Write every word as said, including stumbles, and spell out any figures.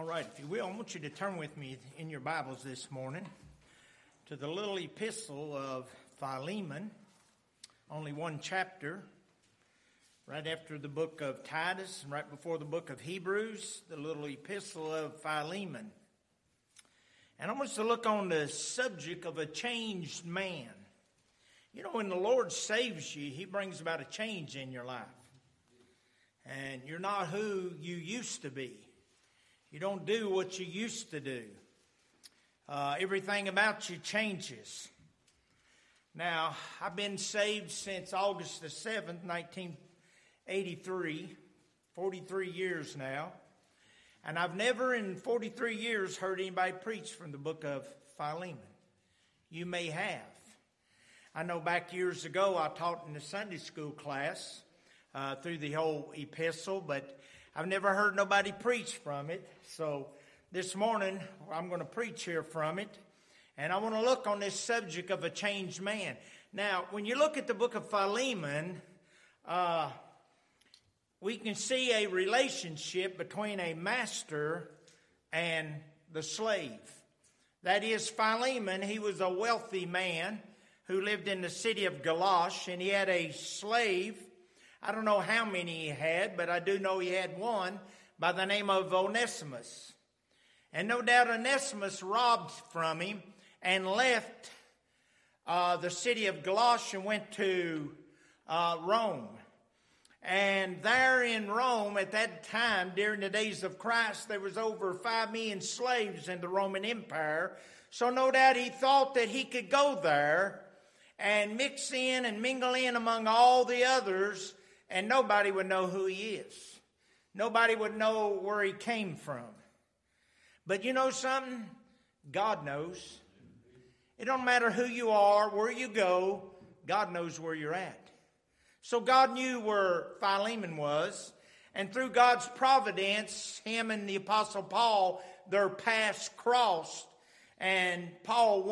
All right, if you will, I want you to turn with me in your Bibles this morning to the little epistle of Philemon, only one chapter, right after the book of Titus and right before the book of Hebrews, the little epistle of Philemon. And I want us to look on the subject of a changed man. You know, when the Lord saves you, He brings about a change in your life. And you're not who you used to be. You don't do what you used to do. Uh, everything about you changes. Now, I've been saved since August the seventh, nineteen eighty-three, forty-three years now. And I've never in forty-three years heard anybody preach from the book of Philemon. You may have. I know back years ago I taught in the Sunday school class uh, through the whole epistle, but I've never heard nobody preach from it. So this morning I'm going to preach here from it. And I want to look on this subject of a changed man. Now, when you look at the book of Philemon, uh, we can see a relationship between a master and the slave. That is, Philemon, he was a wealthy man who lived in the city of Galatia, and he had a slave. I don't know how many he had, but I do know he had one by the name of Onesimus. And no doubt Onesimus robbed from him and left uh, the city of Galatia and went to uh, Rome. And there in Rome at that time, during the days of Christ, there was over five million slaves in the Roman Empire. So no doubt he thought that he could go there and mix in and mingle in among all the others, and nobody would know who he is. Nobody would know where he came from. But you know something? God knows. It don't matter who you are, where you go, God knows where you're at. So God knew where Philemon was, and through God's providence, him and the Apostle Paul, their paths crossed, and Paul